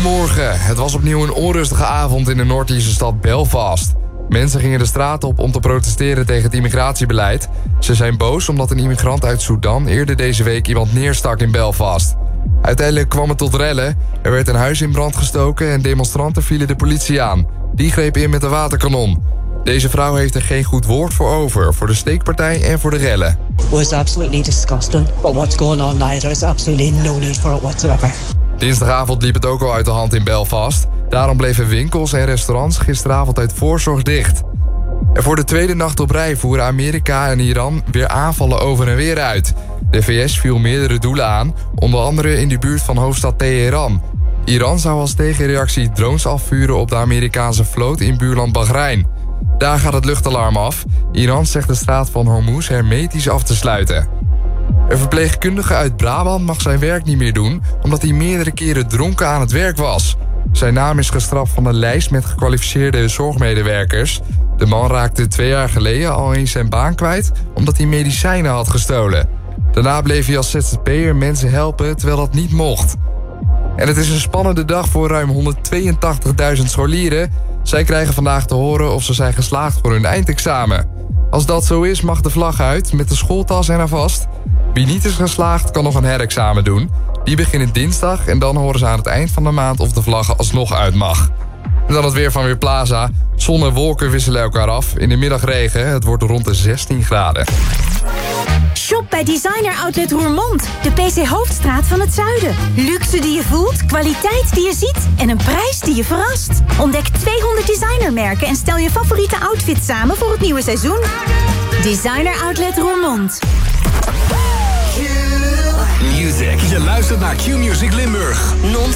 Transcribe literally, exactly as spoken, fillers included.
Goedemorgen. Het was opnieuw een onrustige avond in de Noord-Ierse stad Belfast. Mensen gingen de straat op om te protesteren tegen het immigratiebeleid. Ze zijn boos omdat een immigrant uit Sudan eerder deze week iemand neerstak in Belfast. Uiteindelijk kwam het tot rellen. Er werd een huis in brand gestoken en demonstranten vielen de politie aan. Die greep in met een waterkanon. Deze vrouw heeft er geen goed woord voor over, voor de steekpartij en voor de rellen. It was absolutely disgusting. But what's going on now, there's absolutely no need for it whatsoever. Dinsdagavond liep het ook al uit de hand in Belfast. Daarom bleven winkels en restaurants gisteravond uit voorzorg dicht. En voor de tweede nacht op rij voeren Amerika en Iran weer aanvallen over en weer uit. De V S viel meerdere doelen aan, onder andere in de buurt van hoofdstad Teheran. Iran zou als tegenreactie drones afvuren op de Amerikaanse vloot in buurland Bahrein. Daar gaat het luchtalarm af. Iran zegt de straat van Hormuz hermetisch af te sluiten. Een verpleegkundige uit Brabant mag zijn werk niet meer doen, omdat hij meerdere keren dronken aan het werk was. Zijn naam is geschrapt van een lijst met gekwalificeerde zorgmedewerkers. De man raakte twee jaar geleden al eens zijn baan kwijt, omdat hij medicijnen had gestolen. Daarna bleef hij als Z Z P'er mensen helpen, terwijl dat niet mocht. En het is een spannende dag voor ruim honderdtweeëntachtigduizend scholieren. Zij krijgen vandaag te horen of ze zijn geslaagd voor hun eindexamen. Als dat zo is, mag de vlag uit met de schooltas eraan vast. Wie niet is geslaagd, kan nog een herexamen doen. Die beginnen dinsdag en dan horen ze aan het eind van de maand of de vlag alsnog uit mag. En dan het weer van Weerplaza. Zon en wolken wisselen elkaar af. In de middag regen, het wordt rond de zestien graden. Shop bij Designer Outlet Roermond, de P C Hoofdstraat van het zuiden. Luxe die je voelt, kwaliteit die je ziet en een prijs die je verrast. Ontdek tweehonderd designermerken en stel je favoriete outfit samen voor het nieuwe seizoen. Designer Outlet Roermond. Music. Je luistert naar Q Music Limburg. Non